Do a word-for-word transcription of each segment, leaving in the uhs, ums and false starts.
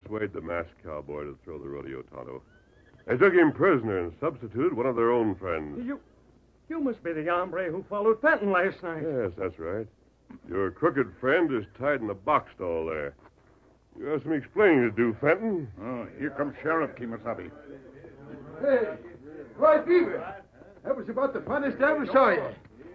persuade the masked cowboy to throw the rodeo, Tonto. They took him prisoner and substituted one of their own friends. You you must be the hombre who followed Fenton last night. Yes, that's right. Your crooked friend is tied in the box stall there. You have some explaining to do, Fenton. Oh, here comes Sheriff Kemosabe. Hey, Roy Beaver. That was about the funnest I ever saw you.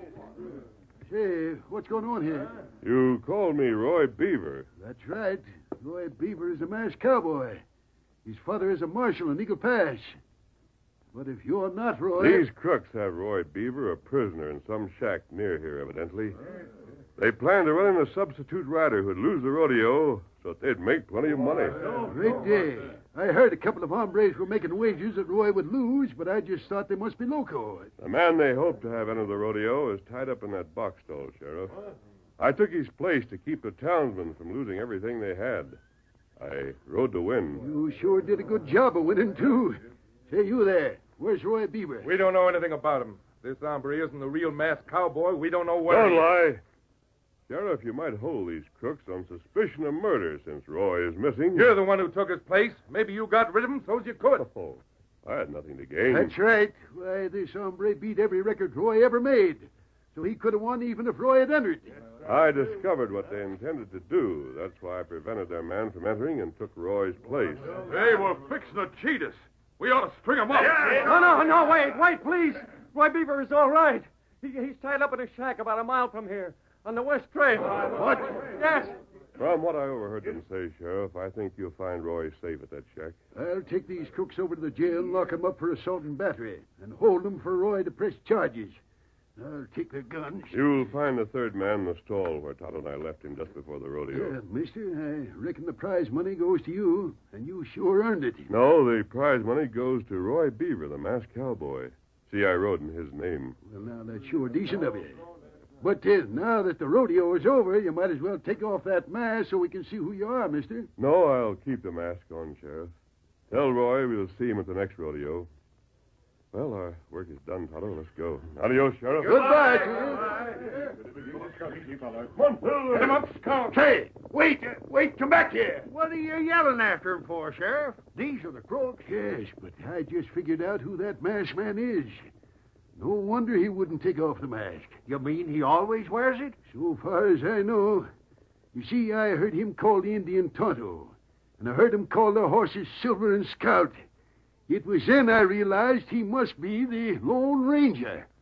Say, what's going on here? You called me Roy Beaver. That's right. Roy Beaver is a masked cowboy. His father is a marshal in Eagle Pass. But if you're not Roy... These crooks have Roy Beaver a prisoner in some shack near here, evidently. They plan to run in a substitute rider who'd lose the rodeo so that they'd make plenty of money. Great day. I heard a couple of hombres were making wagers that Roy would lose, but I just thought they must be loco. The man they hope to have enter the rodeo is tied up in that box stall, Sheriff. I took his place to keep the townsmen from losing everything they had. I rode to win. You sure did a good job of winning, too. Say, you there. Where's Roy Beaver? We don't know anything about him. This hombre isn't the real masked cowboy. We don't know where... Don't lie. Sheriff, you might hold these crooks on suspicion of murder since Roy is missing. You're the one who took his place. Maybe you got rid of him so's you could. Oh, I had nothing to gain. That's right. Why, this hombre beat every record Roy ever made. So he could have won even if Roy had entered. I discovered what they intended to do. That's why I prevented their man from entering and took Roy's place. They were fixing to cheat us. We ought to string them up. No, no, no, wait, wait, please. Roy Beaver is all right. He, he's tied up in a shack about a mile from here, on the West Trail. What? Yes. From what I overheard them say, Sheriff, I think you'll find Roy safe at that shack. I'll take these crooks over to the jail and lock them up for assault and battery, and hold them for Roy to press charges. I'll take their guns. You'll find the third man in the stall where Tonto and I left him just before the rodeo. Yeah, mister, I reckon the prize money goes to you, and you sure earned it. No, the prize money goes to Roy Beaver, the masked cowboy. See, I rode in his name. Well, now, that's sure decent of you. But uh, now that the rodeo is over, you might as well take off that mask so we can see who you are, mister. No, I'll keep the mask on, Sheriff. Tell Roy we'll see him at the next rodeo. Well, our work is done, Tonto. Let's go. Adios, Sheriff. Goodbye. Get him up, Scout. Say, wait, uh, wait, come back here. What are you yelling after him for, Sheriff? These are the crooks. Yes, but I just figured out who that masked man is. No wonder he wouldn't take off the mask. You mean he always wears it? So far as I know. You see, I heard him call the Indian Tonto, and I heard him call the horses Silver and Scout. It was then I realized he must be the Lone Ranger.